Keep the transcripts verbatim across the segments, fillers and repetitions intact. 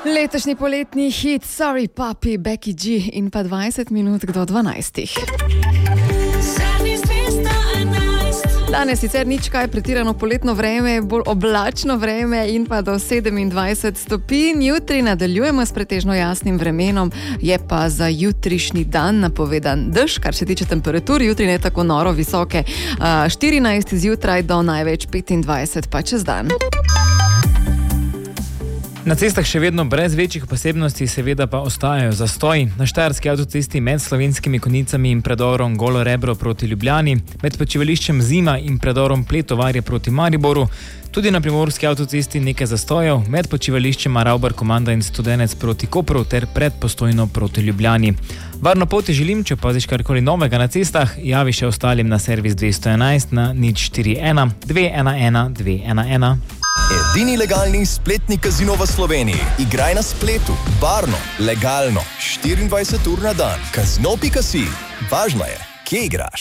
Letošnji poletni hit Sorry Papi, Becky G in pa dvajset minut do dvanajstih. Danes sicer nič kaj pretirano poletno vreme, bolj oblačno vreme in pa do sedemindvajset stopinj. Jutri nadaljujemo s pretežno jasnim vremenom, je pa za jutrišnji dan napovedan dež, kar se tiče temperatur, jutri ne tako noro visoke, štirinajst zjutraj do največ petindvajset pa čez dan. Na cestah še vedno brez večjih posebnosti, seveda pa ostajajo zastoji. Na štajerski avtocesti med Slovenskimi Konjicami in predorom Golo Rebro proti Ljubljani, med počivališčem Zima in predorom Pletovarje proti Mariboru, tudi na primorski avtocesti nekaj zastojev, med počivališčema Ravbar Komanda in Studenec proti Kopru ter pred Postojno proti Ljubljani. Varno pot želim, če opaziš karkoli novega na cestah, javi še ostalim na servis dvesto enajst na nič štiri ena dve ena ena dve ena ena. Edini legalni spletni kazino v Sloveniji. Igraj na spletu, varno, legalno, štiriindvajset ur na dan. Kazino pika si. Važno je, kje igraš.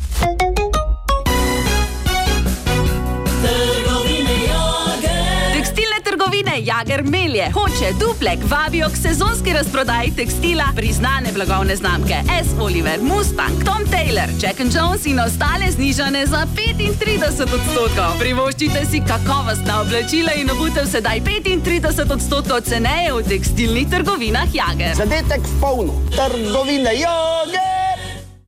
Trgovine Jager Melje hoče duplek, vabijo k sezonski razprodaji tekstila priznane blagovne znamke S. Oliver, Mustang, Tom Taylor, Jack and Jones in ostale znižane za petintrideset odstotkov. Privoščite si kakovostna oblačila in obutev sedaj petintrideset odstotkov ceneje v tekstilnih trgovinah Jager. Zadetek v polno. Trgovine Jager!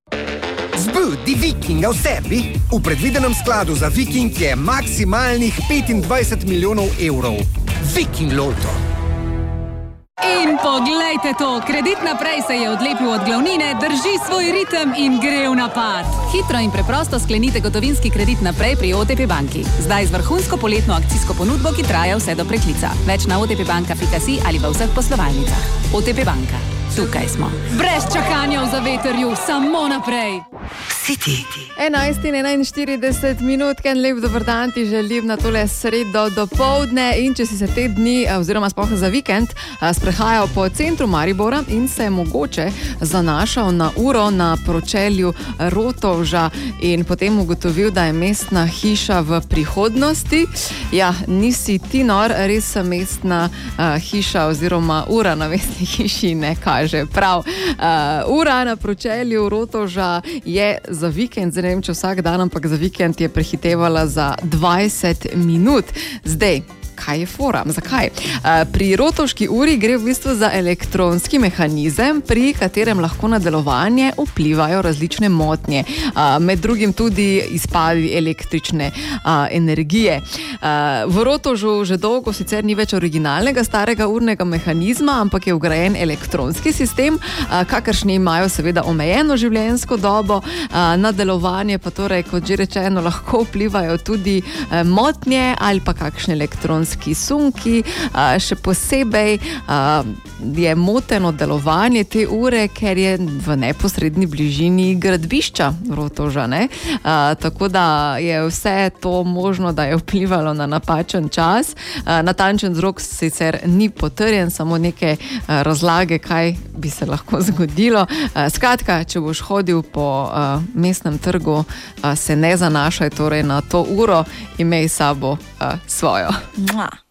Zbudi Vikinga v sebi. V predvidenem skladu za Viking je maksimalnih petindvajset milijonov evrov. Viking Loto. In poglejte to, kredit naprej se je odlepil od glavnine, drži svoj ritem in gre v napad. Hitro in preprosto sklenite gotovinski kredit naprej pri O T P banki. Zdaj z vrhunsko poletno akcijsko ponudbo, ki traja vse do preklica. Več na o t p banka pika si ali v vseh poslovalnicah. O T P banka. Tukaj smo. Brez čakanja v zavetrju, samo naprej. City. enajst in enainštirideset minut, ken lep dober dan ti želim na tole sredo do povdne in če si se te dni, oziroma sploh za vikend, sprehajal po centru Maribora in se je mogoče zanašal na uro na pročelju Rotovža in potem ugotovil, da je mestna hiša v prihodnosti. Ja, nisi ti nor, res mestna uh, hiša oziroma ura na mestni hiši ne kaže prav. Uh, ura na pročelju Rotovža je za vikend, zdaj ne vem, če vsak dan, ampak za vikend je prehitevala za dvajset minut. Zdaj, kaj je fora? Zakaj? Pri Rotovški uri gre v bistvu za elektronski mehanizem, pri katerem lahko na delovanje vplivajo različne motnje, med drugim tudi izpadi električne energije. V Rotovžu že dolgo sicer ni več originalnega starega urnega mehanizma, ampak je vgrajen elektronski sistem, kakršni imajo seveda omejeno življenjsko dobo, na delovanje pa torej, kot že rečeno, lahko vplivajo tudi motnje ali pa kakšne elektronske sunki, še posebej je moteno delovanje te ure, ker je v neposredni bližini gradbišča Rotovža, ne? Tako da je vse to možno, da je vplivalo na napačen čas. Natančen vzrok sicer ni potrjen, samo neke razlage, kaj bi se lahko zgodilo. Skratka, če boš hodil po mestnem trgu, se ne zanašaj torej na to uro, imej sabo svojo. Mua.